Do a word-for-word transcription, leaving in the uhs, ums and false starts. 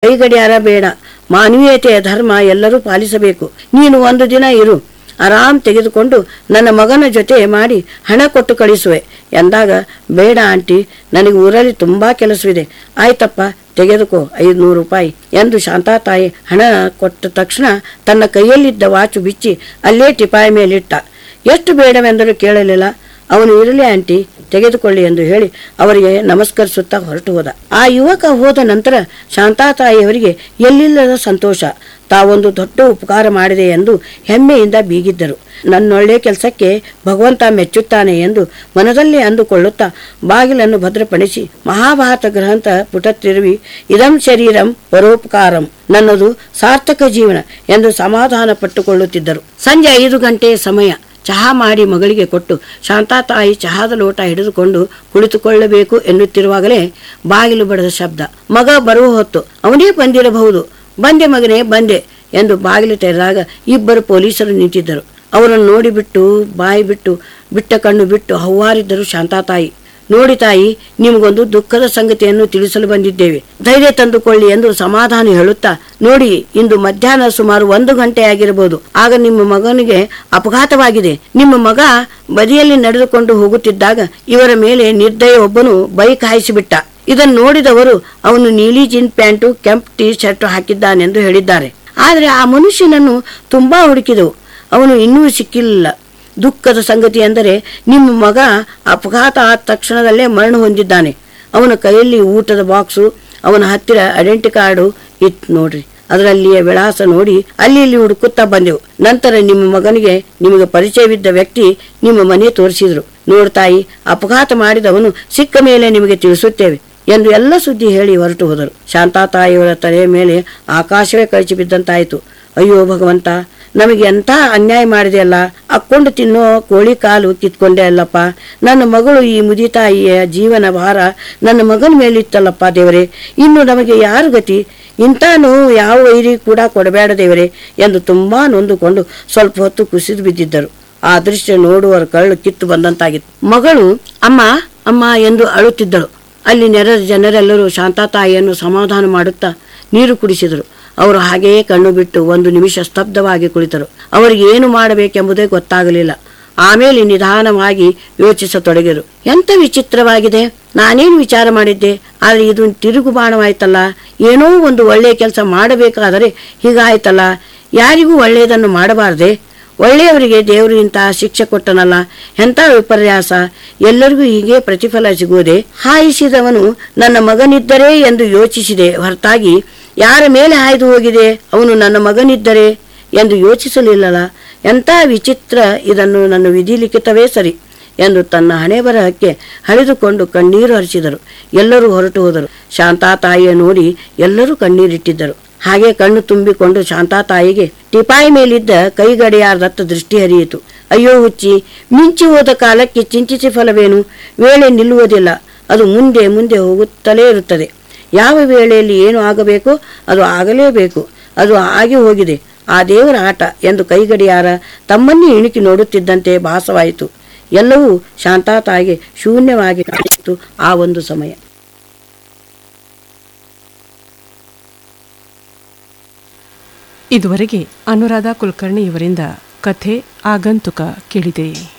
ಕೈಗಡಿಯಾರ ಬೇಡ, ಮಾನವೀಯತೆಯ ಧರ್ಮ ಎಲ್ಲರೂ ಪಾಲಿಸಬೇಕು. ನೀನು ಒಂದು ದಿನ ಇರು, ಆರಾಮ್ ತೆಗೆದುಕೊಂಡು ನನ್ನ ಮಗನ ಜೊತೆ ಮಾಡಿ ಹಣ ಕೊಟ್ಟು ಕಳಿಸುವೆ ಎಂದಾಗ, ಬೇಡ ಆಂಟಿ, ನನಗೆ ಊರಲ್ಲಿ ತುಂಬಾ ಕೆಲಸವಿದೆ. ಆಯ್ತಪ್ಪ, ತೆಗೆದುಕೋ ಐದುನೂರು ರೂಪಾಯಿ ಎಂದು ಶಾಂತಾತಾಯಿ ಹಣ ಕೊಟ್ಟ ತಕ್ಷಣ ತನ್ನ ಕೈಯಲ್ಲಿದ್ದ ವಾಚು ಬಿಚ್ಚಿ ಅಲ್ಲೇ ಟಿಪಾಯಿ ಮೇಲಿಟ್ಟ. ಎಷ್ಟು ಬೇಡವೆಂದರೂ ಕೇಳಲಿಲ್ಲ. ಅವನು, ಇರಲಿ ಆಂಟಿ, ತೆಗೆದುಕೊಳ್ಳಿ ಎಂದು ಹೇಳಿ ಅವರಿಗೆ ನಮಸ್ಕರಿಸುತ್ತಾ ಹೊರಟು ಹೋದ. ಆ ಯುವಕ ಹೋದ ನಂತರ ಶಾಂತಾತಾಯಿಯವರಿಗೆ ಎಲ್ಲಿಲ್ಲದ ಸಂತೋಷ. ತಾವೊಂದು ದೊಡ್ಡ ಉಪಕಾರ ಮಾಡಿದೆ ಎಂದು ಹೆಮ್ಮೆಯಿಂದ ಬೀಗಿದ್ದರು. ನನ್ನೊಳ್ಳೆ ಕೆಲಸಕ್ಕೆ ಭಗವಂತ ಮೆಚ್ಚುತ್ತಾನೆ ಎಂದು ಮನದಲ್ಲಿ ಅಂದುಕೊಳ್ಳುತ್ತಾ ಬಾಗಿಲನ್ನು ಭದ್ರಪಡಿಸಿ ಮಹಾಭಾರತ ಗ್ರಂಥ ಪುಟ ತಿರುವಿ, ಇದಂ ಶರೀರಂ ಪರೋಪಕಾರಂ, ನನ್ನದು ಸಾರ್ಥಕ ಜೀವನ ಎಂದು ಸಮಾಧಾನ ಪಟ್ಟುಕೊಳ್ಳುತ್ತಿದ್ದರು. ಸಂಜೆ ಐದು ಗಂಟೆ ಸಮಯ. ಚಹಾ ಮಾಡಿ ಮಗಳಿಗೆ ಕೊಟ್ಟು ಶಾಂತಾತಾಯಿ ಚಹಾದ ಲೋಟ ಹಿಡಿದುಕೊಂಡು ಕುಳಿತುಕೊಳ್ಳಬೇಕು ಎನ್ನುತ್ತಿರುವಾಗಲೇ ಬಾಗಿಲು ಬಡದ ಶಬ್ದ. ಮಗ ಬರುವ ಹೊತ್ತು. ಅವನೇ ಬಂದಿರಬಹುದು. ಬಂದೆ ಮಗನೇ, ಬಂದೆ ಎಂದು ಬಾಗಿಲು ತೆರೆದಾಗ ಇಬ್ಬರು ಪೊಲೀಸರು ನಿಂತಿದ್ದರು. ಅವರನ್ನು ನೋಡಿಬಿಟ್ಟು ಬಾಯಿ ಬಿಟ್ಟು ಬಿಟ್ಟ ಕಣ್ಣು ಬಿಟ್ಟು ಹವ್ವಾರಿದ್ದರು ಶಾಂತಾತಾಯಿ. ನೋಡಿ ತಾಯಿ, ನಿಮಗೊಂದು ದುಃಖದ ಸಂಗತಿಯನ್ನು ತಿಳಿಸಲು ಬಂದಿದ್ದೇವೆ, ಧೈರ್ಯ ತಂದುಕೊಳ್ಳಿ ಎಂದು ಸಮಾಧಾನ ಹೇಳುತ್ತಾ, ನೋಡಿ, ಇಂದು ಮಧ್ಯಾಹ್ನ ಸುಮಾರು ಒಂದು ಗಂಟೆ ಆಗಿರಬಹುದು. ಆಗ ನಿಮ್ಮ ಮಗನಿಗೆ ಅಪಘಾತವಾಗಿದೆ. ನಿಮ್ಮ ಮಗ ಬದಿಯಲ್ಲಿ ನಡೆದುಕೊಂಡು ಹೋಗುತ್ತಿದ್ದಾಗ ಇವರ ಮೇಲೆ ನಿರ್ದಯ ಒಬ್ಬನು ಬೈಕ್ ಹಾಯಿಸಿಬಿಟ್ಟ. ಇದನ್ನು ನೋಡಿದವರು ಅವನು ನೀಲಿ ಜೀನ್ ಪ್ಯಾಂಟು, ಕೆಂಪು ಟೀ ಶರ್ಟ್ ಹಾಕಿದ್ದಾನೆಂದು ಹೇಳಿದ್ದಾರೆ. ಆದರೆ ಆ ಮನುಷ್ಯನನ್ನು ತುಂಬಾ ಹುಡುಕಿದೆವು, ಅವನು ಇನ್ನೂ ಸಿಕ್ಕಿಲ್ಲ. ದುಃಖದ ಸಂಗತಿ ಎಂದರೆ ನಿಮ್ಮ ಮಗ ಅಪಘಾತ ಆದ ತಕ್ಷಣದಲ್ಲೇ ಮರಣ ಹೊಂದಿದ್ದಾನೆ. ಅವನ ಕೈಯಲ್ಲಿ ಊಟದ ಬಾಕ್ಸು, ಅವನ ಹತ್ತಿರ ಐಡೆಂಟಿ ಕಾರ್ಡು ಇತ್ತು ನೋಡ್ರಿ. ಅದರಲ್ಲಿಯ ವಿಳಾಸ ನೋಡಿ ಅಲ್ಲಿ ಇಲ್ಲಿ ಹುಡುಕುತ್ತಾ ಬಂದೆವು. ನಂತರ ನಿಮ್ಮ ಮಗನಿಗೆ ನಿಮಗೆ ಪರಿಚಯವಿದ್ದ ವ್ಯಕ್ತಿ ನಿಮ್ಮ ಮನೆ ತೋರಿಸಿದ್ರು. ನೋಡ್ತಾಯಿ, ಅಪಘಾತ ಮಾಡಿದವನು ಸಿಕ್ಕ ಮೇಲೆ ನಿಮಗೆ ತಿಳಿಸುತ್ತೇವೆ ಎಂದು ಎಲ್ಲ ಸುದ್ದಿ ಹೇಳಿ ಹೊರಟು ಹೋದರು. ಶಾಂತಾತಾಯಿಯವರ ತಲೆಯ ಮೇಲೆ ಆಕಾಶವೇ ಕಳಚಿ ಬಿದ್ದಂತಾಯಿತು. ಅಯ್ಯೋ ಭಗವಂತ, ನಮಗೆ ಎಂಥ ಅನ್ಯಾಯ ಮಾಡಿದೆಯಲ್ಲ, ಅಕ್ಕೊಂಡು ತಿನ್ನೋ ಕೋಳಿ ಕಾಲು ಕಿತ್ಕೊಂಡೆ ಅಲ್ಲಪ್ಪ. ನನ್ನ ಮಗಳು ಈ ಮುದಿತಾಯಿಯ ಜೀವನ ಭಾರ ನನ್ನ ಮಗನ ಮೇಲಿತ್ತಲ್ಲಪ್ಪ ದೇವರೇ. ಇನ್ನು ನಮಗೆ ಯಾರು ಗತಿ? ಇಂಥ ನೋವು ಯಾವ ವೈರಿ ಕೂಡ ಕೊಡಬೇಡ ದೇವರೇ ಎಂದು ತುಂಬಾ ನೊಂದುಕೊಂಡು ಸ್ವಲ್ಪ ಹೊತ್ತು ಕುಸಿದು ಬಿದ್ದಿದ್ದರು. ಆ ದೃಶ್ಯ ನೋಡುವರ ಕಳ್ಳು ಕಿತ್ತು ಬಂದಂತಾಗಿತ್ತು. ಮಗಳು ಅಮ್ಮ ಅಮ್ಮ ಎಂದು ಅಳುತ್ತಿದ್ದಳು. ಅಲ್ಲಿ ನೆರೆದ ಜನರೆಲ್ಲರೂ ಶಾಂತಾತಾಯಿಯನ್ನು ಸಮಾಧಾನ ಮಾಡುತ್ತಾ ನೀರು ಕುಡಿಸಿದರು. ಅವರು ಹಾಗೆಯೇ ಕಣ್ಣು ಬಿಟ್ಟು ಒಂದು ನಿಮಿಷ ಸ್ತಬ್ಧವಾಗಿ ಕುಳಿತರು. ಅವರಿಗೆ ಏನು ಮಾಡಬೇಕೆಂಬುದೇ ಗೊತ್ತಾಗಲಿಲ್ಲ. ಆಮೇಲೆ ನಿಧಾನವಾಗಿ ಯೋಚಿಸತೊಡಗಿದರು. ಎಂಥ ವಿಚಿತ್ರವಾಗಿದೆ, ನಾನೇನು ವಿಚಾರ ಮಾಡಿದ್ದೆ, ಆದರೆ ಇದು ತಿರುಗು ಬಾಣವಾಯ್ತಲ್ಲ. ಏನೋ ಒಂದು ಒಳ್ಳೆಯ ಕೆಲಸ ಮಾಡಬೇಕಾದರೆ ಹೀಗಾಯ್ತಲ್ಲ. ಯಾರಿಗೂ ಒಳ್ಳೆಯದನ್ನು ಮಾಡಬಾರದೆ? ಒಳ್ಳೆಯವರಿಗೆ ದೇವರು ಇಂತಹ ಶಿಕ್ಷೆ ಕೊಟ್ಟನಲ್ಲ, ಎಂಥ ವಿಪರ್ಯಾಸ. ಎಲ್ಲರಿಗೂ ಹೀಗೆ ಪ್ರತಿಫಲ ಸಿಗುವುದೇ? ಹಾಯಿಸಿದವನು ನನ್ನ ಮಗನಿದ್ದರೆ ಎಂದು ಯೋಚಿಸಿದೆ ಹೊರತಾಗಿ ಯಾರ ಮೇಲೆ ಹಾಯ್ದು ಹೋಗಿದೆ ಅವನು ನನ್ನ ಮಗನಿದ್ದರೆ ಎಂದು ಯೋಚಿಸಲಿಲ್ಲಲ್ಲ. ಎಂಥ ವಿಚಿತ್ರ, ಇದನ್ನು ನನ್ನ ವಿಧಿ ಲಿಖಿತವೇ ಸರಿ ಎಂದು ತನ್ನ ಹಣೆ ಬರಹಕ್ಕೆ ಹರಿದುಕೊಂಡು ಕಣ್ಣೀರು ಹರಿಸಿದರು. ಎಲ್ಲರೂ ಹೊರಟು ಹೋದರು. ಶಾಂತಾತಾಯಿಯ ನೋಡಿ ಎಲ್ಲರೂ ಕಣ್ಣೀರಿಟ್ಟಿದ್ದರು. ಹಾಗೆ ಕಣ್ಣು ತುಂಬಿಕೊಂಡು ಶಾಂತಾತಾಯಿಗೆ ಟಿಪಾಯಿ ಮೇಲಿದ್ದ ಕೈಗಡಿಯಾರದತ್ತ ದೃಷ್ಟಿ ಹರಿಯಿತು. ಅಯ್ಯೋ ಹುಚ್ಚಿ, ಮಿಂಚಿ ಹೋದ ಕಾಲಕ್ಕೆ ಚಿಂತಿಸಿ ಫಲವೇನು? ವೇಳೆ ನಿಲ್ಲುವುದಿಲ್ಲ, ಅದು ಮುಂದೆ ಮುಂದೆ ಹೋಗುತ್ತಲೇ ಇರುತ್ತದೆ. ಯಾವ ವೇಳೆಯಲ್ಲಿ ಏನು ಆಗಬೇಕೋ ಅದು ಆಗಲೇಬೇಕು. ಅದು ಆಗಿ ಹೋಗಿದೆ, ಆ ದೇವರ ಆಟ ಎಂದು ಕೈಗಡಿಯಾರ ತಮ್ಮನ್ನೇ ಇಣುಕಿ ನೋಡುತ್ತಿದ್ದಂತೆ ಭಾಸವಾಯಿತು. ಎಲ್ಲವೂ ಶಾಂತಾತಾಯಿಗೆ ಶೂನ್ಯವಾಗಿ ಕಾಣಿಸಿತು ಆ ಒಂದು ಸಮಯ. ಇದುವರೆಗೆ ಅನುರಾಧ ಕುಲಕರ್ಣಿ ಇವರಿಂದ ಕಥೆ ಆಗಂತುಕ ಕೇಳಿದೆ.